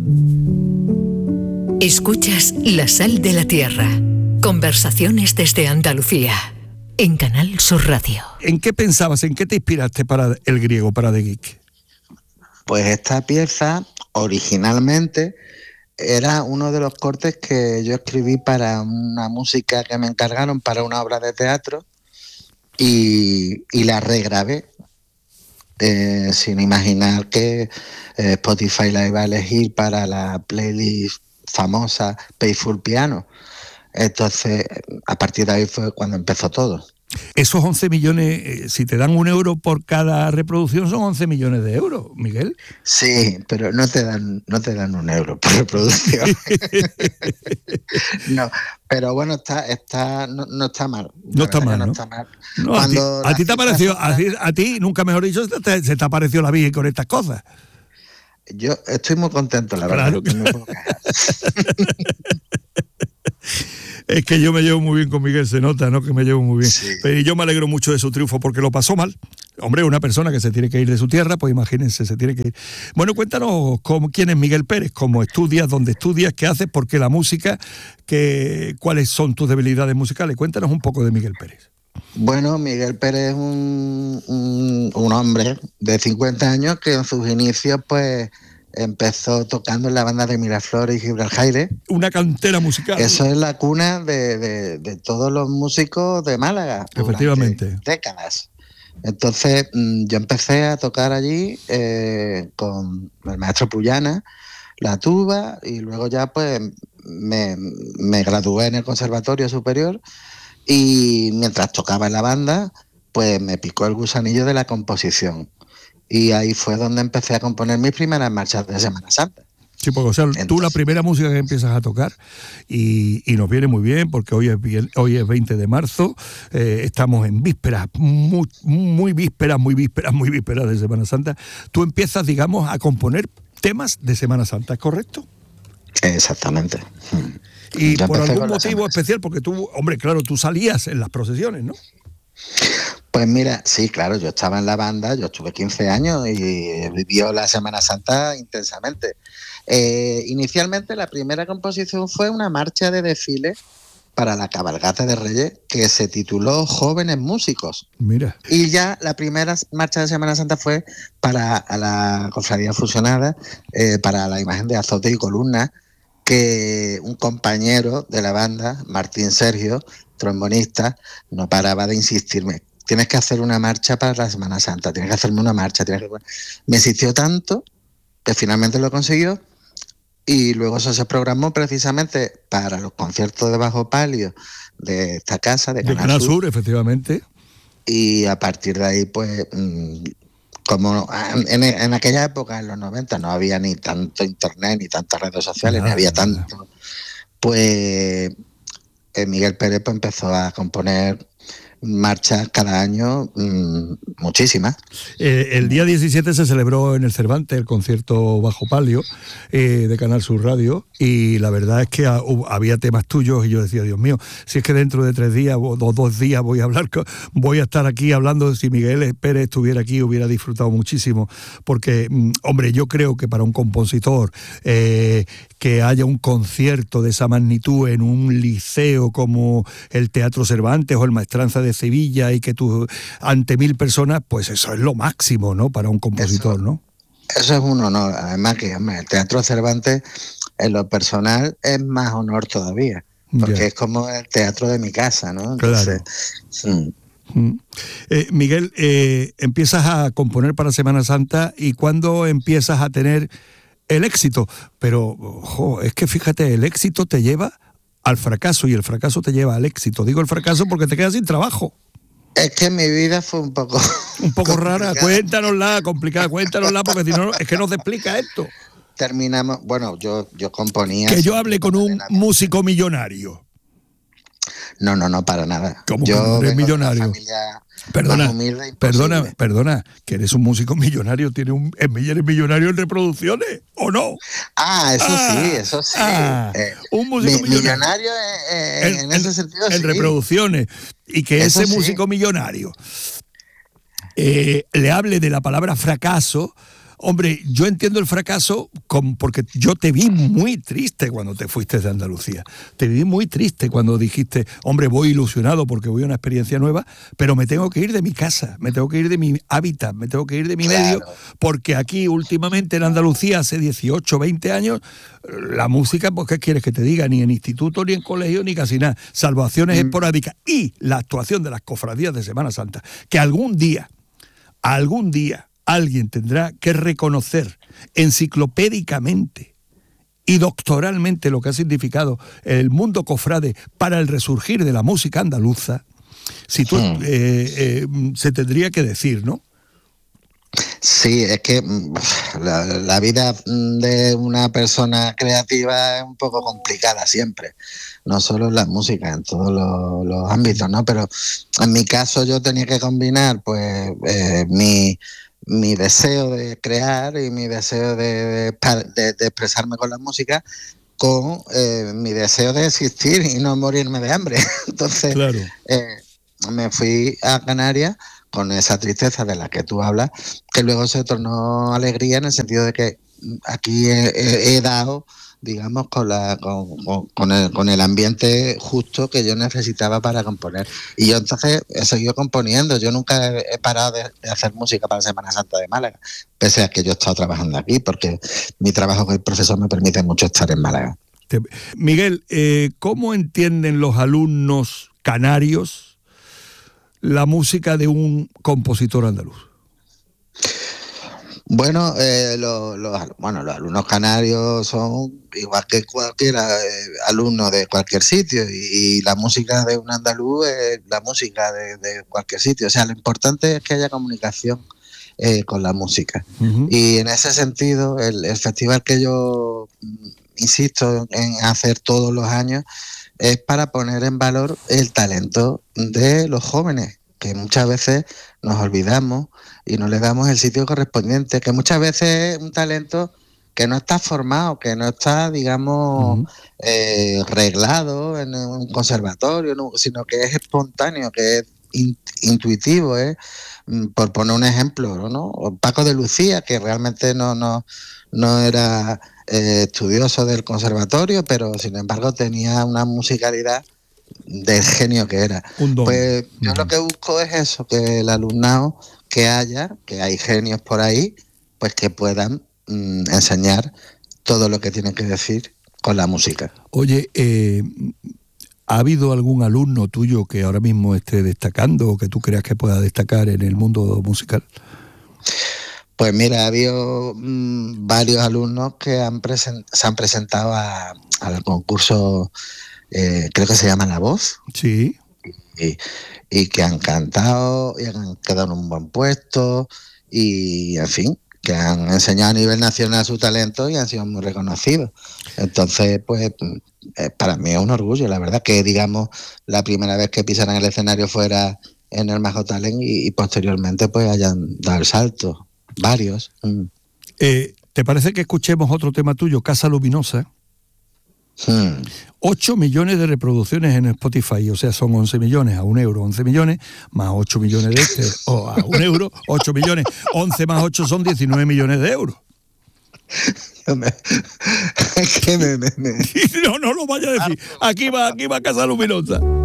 Escuchas La Sal de la Tierra. Conversaciones desde Andalucía. En Canal Sur Radio. ¿En qué pensabas, en qué te inspiraste para el griego, para The Geek? Pues esta pieza, originalmente, era uno de los cortes que yo escribí para una música que me encargaron para una obra de teatro y la regrabé, sin imaginar que Spotify la iba a elegir para la playlist famosa Payful Piano. Entonces, a partir de ahí fue cuando empezó todo. Esos 11 millones, si te dan €1 por cada reproducción, son 11 millones de euros, Miguel. Sí, pero no te dan €1 por reproducción. No, pero bueno, no está mal. No está mal, ¿no? No está mal. No, a ti te ha parecido, a ti, nunca mejor dicho, se te ha parecido la Virgen con estas cosas. Yo estoy muy contento, la verdad. Claro. No me puedo quejar. Es que yo me llevo muy bien con Miguel, se nota, ¿no? Que me llevo muy bien. Sí. Pero yo me alegro mucho de su triunfo porque lo pasó mal. Hombre, una persona que se tiene que ir de su tierra, pues imagínense, se tiene que ir. Bueno, cuéntanos quién es Miguel Pérez, cómo estudias, dónde estudias, qué haces, por qué la música, cuáles son tus debilidades musicales. Cuéntanos un poco de Miguel Pérez. Bueno, Miguel Pérez es un hombre de 50 años que en sus inicios, pues, empezó tocando en la banda de Miraflores y Gibraltar. Una cantera musical. Eso es la cuna de todos los músicos de Málaga. Efectivamente. Décadas. Entonces, yo empecé a tocar allí con el maestro Puyana, la tuba, y luego ya pues me gradué en el Conservatorio Superior y mientras tocaba en la banda, pues me picó el gusanillo de la composición. Y ahí fue donde empecé a componer mis primeras marchas de Semana Santa. Sí, porque o sea, Entonces, tú la primera música que empiezas a tocar y nos viene muy bien porque hoy es 20 de marzo, estamos en vísperas, muy vísperas de Semana Santa. Tú empiezas, digamos, a componer temas de Semana Santa, ¿es correcto? Exactamente. Y yo por algún motivo Semana especial, porque tú, hombre, claro, tú salías en las procesiones, ¿no? Pues mira, sí, claro, yo estaba en la banda, yo estuve 15 años y vivió la Semana Santa intensamente. Inicialmente la primera composición fue una marcha de desfile para la cabalgata de Reyes que se tituló Jóvenes Músicos. Mira. Y ya la primera marcha de Semana Santa fue para la Cofradía Fusionada, para la imagen de azote y columna, que un compañero de la banda, Martín Sergio, trombonista, no paraba de insistirme. Tienes que hacer una marcha para la Semana Santa, tienes que hacerme una marcha. Me insistió tanto que finalmente lo consiguió y luego eso se programó precisamente para los conciertos de bajo palio de esta casa, de Canal Sur, efectivamente. Y a partir de ahí, pues, como en aquella época, en los 90, no había ni tanto internet, ni tantas redes sociales, ni había tanto, pues Miguel Pérez pues, empezó a componer marchas cada año, muchísimas. El día 17 se celebró en el Cervantes el concierto Bajo Palio de Canal Sur Radio y la verdad es que había temas tuyos y yo decía, Dios mío, si es que dentro de 3 días o 2 días voy a estar aquí hablando, si Miguel Pérez estuviera aquí hubiera disfrutado muchísimo porque, hombre, yo creo que para un compositor que haya un concierto de esa magnitud en un liceo como el Teatro Cervantes o el Maestranza de Sevilla y que tú ante 1000 personas, pues eso es lo máximo, ¿no? Para un compositor, ¿no? Eso es un honor. Además que el Teatro Cervantes en lo personal es más honor todavía, porque es como el teatro de mi casa, ¿no? Entonces, claro. Miguel, empiezas a componer para Semana Santa y ¿cuándo empiezas a tener el éxito? Pero, es que fíjate, el éxito te lleva al fracaso y el fracaso te lleva al éxito. Digo el fracaso porque te quedas sin trabajo. Es que mi vida fue un poco rara. Cuéntanosla, complicada, cuéntanosla porque si no, es que no te explica esto. Terminamos, bueno, yo componía... Que yo hable con un músico millonario. No, para nada. ¿Cómo yo que no eres millonario? Perdona, que eres un músico millonario, eres millonario en reproducciones, ¿o no? Eso sí. Un músico millonario en ese sentido, en reproducciones. Y que eso músico millonario le hable de la palabra fracaso Hombre, yo entiendo el fracaso porque yo te vi muy triste cuando te fuiste de Andalucía. Te vi muy triste cuando dijiste, hombre, voy ilusionado porque voy a una experiencia nueva, pero me tengo que ir de mi casa, me tengo que ir de mi hábitat, me tengo que ir de mi medio, porque aquí últimamente en Andalucía hace 18, 20 años, la música, pues ¿qué quieres que te diga? Ni en instituto, ni en colegio, ni casi nada. Salvaciones esporádicas y la actuación de las cofradías de Semana Santa, que algún día, alguien tendrá que reconocer enciclopédicamente y doctoralmente lo que ha significado el mundo cofrade para el resurgir de la música andaluza. Si tú se tendría que decir, ¿no? Sí, es que la vida de una persona creativa es un poco complicada siempre, no solo en la música, en todos los ámbitos, ¿no? Pero en mi caso yo tenía que combinar pues mi deseo de crear y mi deseo de expresarme con la música con mi deseo de existir y no morirme de hambre. Entonces, claro. Me fui a Canarias con esa tristeza de la que tú hablas, que luego se tornó alegría en el sentido de que aquí he dado, digamos, con el ambiente justo que yo necesitaba para componer. Y yo entonces he seguido componiendo. Yo nunca he parado de hacer música para Semana Santa de Málaga, pese a que yo he estado trabajando aquí, porque mi trabajo como profesor me permite mucho estar en Málaga. Miguel, ¿cómo entienden los alumnos canarios la música de un compositor andaluz? Bueno, los alumnos canarios son igual que cualquier alumno de cualquier sitio y la música de un andaluz es la música de cualquier sitio. O sea, lo importante es que haya comunicación con la música. Uh-huh. Y en ese sentido, el festival que yo insisto en hacer todos los años es para poner en valor el talento de los jóvenes, que muchas veces nos olvidamos y no le damos el sitio correspondiente, que muchas veces es un talento que no está formado, que no está, digamos, reglado en un conservatorio, no, sino que es espontáneo, que es intuitivo, por poner un ejemplo, ¿no? Paco de Lucía, que realmente no era estudioso del conservatorio, pero sin embargo tenía una musicalidad del genio que era. Pues yo lo que busco es eso, que el alumnado que hay genios por ahí, pues que puedan enseñar todo lo que tienen que decir con la música. Oye, ¿ha habido algún alumno tuyo que ahora mismo esté destacando o que tú creas que pueda destacar en el mundo musical? Pues mira, ha habido varios alumnos que se han presentado al concurso, creo que se llama La Voz. Sí. Y que han cantado y han quedado en un buen puesto y, en fin, que han enseñado a nivel nacional su talento y han sido muy reconocidos. Entonces, pues, para mí es un orgullo, la verdad, que, digamos, la primera vez que pisaran el escenario fuera en el Majo Talent y posteriormente, pues, hayan dado el salto. Varios. ¿Te parece que escuchemos otro tema tuyo, Casa Luminosa? 8 millones de reproducciones en Spotify, o sea, son 11 millones a 1 euro, 11 millones, más 8 millones de o a 1 euro, 8 millones, 11 más 8 son 19 millones de euros. No lo vaya a decir. Aquí va Casa Luminosa.